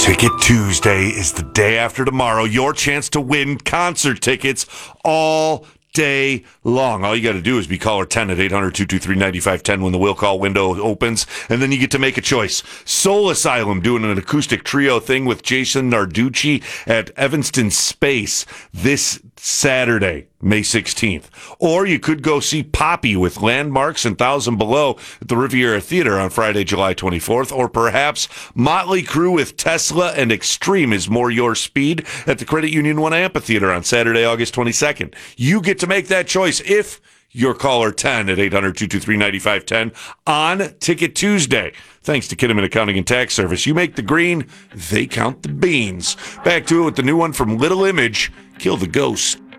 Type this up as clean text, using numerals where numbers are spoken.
Ticket Tuesday is the day after tomorrow. Your chance to win concert tickets all day long. All you got to do is be caller 10 at 800-223-9510 when the will call window opens, and then you get to make a choice. Soul Asylum doing an acoustic trio thing with Jason Narducci at Evanston Space this Saturday, May 16th. Or you could go see Poppy with Landmarks and Thousand Below at the Riviera Theater on Friday, July 24th. Or perhaps Motley Crue with Tesla and Extreme is more your speed at the Credit Union One Amphitheater on Saturday, August 22nd. You get to make that choice if you're caller 10 at 800-223-9510 on Ticket Tuesday. Thanks to Kinnaman Accounting and Tax Service. You make the green, they count the beans. Back to it with the new one from Little Image, Kill the Ghost.